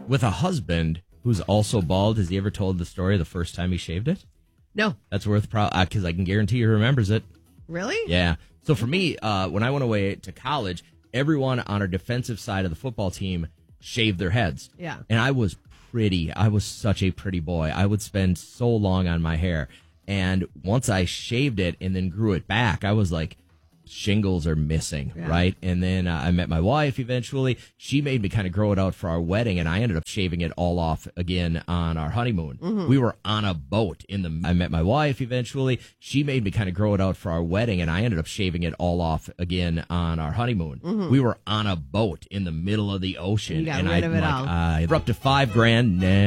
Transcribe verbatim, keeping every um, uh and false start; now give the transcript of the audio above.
with a husband who's also bald. Has he ever told the story of the first time he shaved it? No. That's worth pro because I can guarantee he remembers it. Really? Yeah. So for me, uh, when I went away to college, everyone on our defensive side of the football team shaved their heads. Yeah. And I was pretty. I was such a pretty boy. I would spend so long on my hair. And once I shaved it and then grew it back, I was like, shingles are missing, yeah. right? And then uh, I met my wife eventually. She made me kind of grow it out for our wedding, and I ended up shaving it all off again on our honeymoon. Mm-hmm. We were on a boat in the. I met my wife eventually. She made me kind of grow it out for our wedding, and I ended up shaving it all off again on our honeymoon. Mm-hmm. We were on a boat in the middle of the ocean, you got and rid I of it like, all. uh, we're up to five grand. Nah.